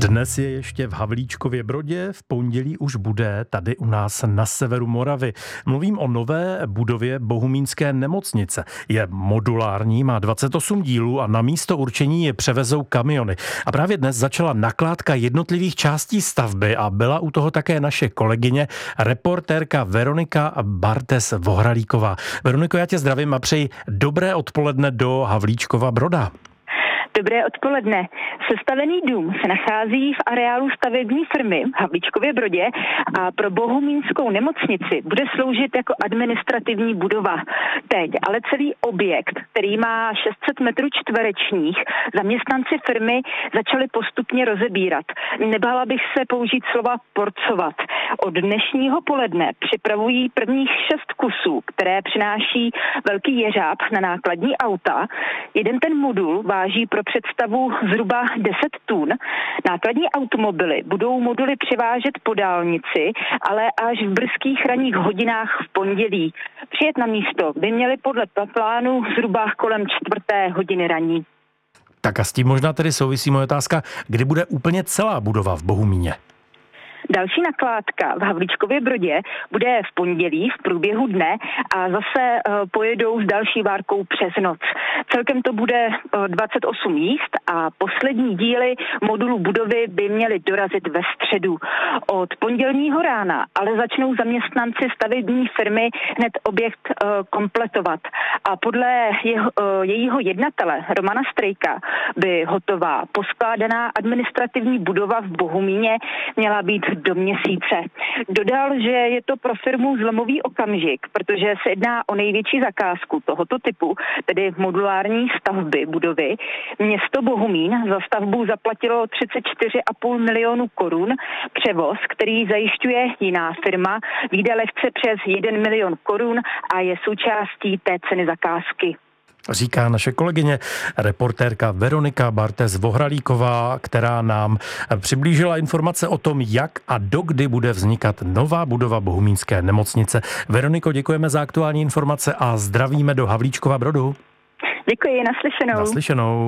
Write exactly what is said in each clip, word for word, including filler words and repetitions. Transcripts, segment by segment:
Dnes je ještě v Havlíčkově Brodě, v pondělí už bude tady u nás na severu Moravy. Mluvím o nové budově Bohumínské nemocnice. Je modulární, má dvacet osm dílů a na místo určení je převezou kamiony. A právě dnes začala nakládka jednotlivých částí stavby a byla u toho také naše kolegyně, reportérka Veronika Bartes-Vohralíková. Veroniko, já tě zdravím a přeji dobré odpoledne do Havlíčkova Broda. Dobré odpoledne. Sestavený dům se nachází v areálu stavební firmy v Havlíčkově Brodě a pro Bohumínskou nemocnici bude sloužit jako administrativní budova. Teď ale celý objekt, který má šest set metrů čtverečních, zaměstnanci firmy začali postupně rozebírat. Nebála bych se použít slova porcovat. Od dnešního poledne připravují prvních šest kusů, které přináší velký jeřáb na nákladní auta. Jeden ten modul váží pro představu zhruba deset tun. Nákladní automobily budou moduly převážet po dálnici, ale až v brzkých ranních hodinách v pondělí. Přijet na místo by měli podle plánu zhruba kolem čtvrté hodiny ranní. Tak a s tím možná tedy souvisí moje otázka, kdy bude úplně celá budova v Bohumíně? Další nakládka v Havlíčkově Brodě bude v pondělí v průběhu dne a zase pojedou s další várkou přes noc. Celkem to bude dvacet osm jízd a poslední díly modulu budovy by měly dorazit ve středu. Od pondělního rána ale začnou zaměstnanci stavební firmy hned objekt kompletovat. A podle jeho, jejího jednatele Romana Strejka by hotová poskládaná administrativní budova v Bohumíně měla být do měsíce. Dodal, že je to pro firmu zlomový okamžik, protože se jedná o největší zakázku tohoto typu, tedy modulární stavby budovy. Město Bohumín za stavbu zaplatilo třicet čtyři a půl milionu korun. Převoz, který zajišťuje jiná firma, vyjde lehce přes jeden milion korun a je součástí té ceny zakázky. Říká naše kolegyně, reportérka Veronika Bartes-Vohralíková, která nám přiblížila informace o tom, jak a dokdy bude vznikat nová budova Bohumínské nemocnice. Veroniko, děkujeme za aktuální informace a zdravíme do Havlíčkova Brodu. Děkuji, naslyšenou. Naslyšenou.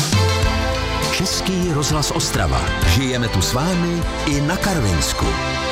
Český rozhlas Ostrava. Žijeme tu s vámi i na Karvinsku.